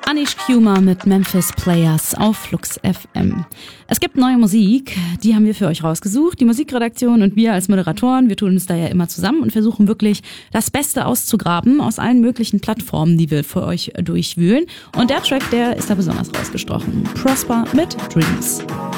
Anish Kumar mit Memphis Players auf Flux FM. Es gibt neue Musik, die haben wir für euch rausgesucht. Die Musikredaktion und wir als Moderatoren, wir tun uns da ja immer zusammen und versuchen wirklich das Beste auszugraben aus allen möglichen Plattformen, die wir für euch durchwühlen. Und der Track, der ist da besonders rausgestochen. Prosper mit Dreams.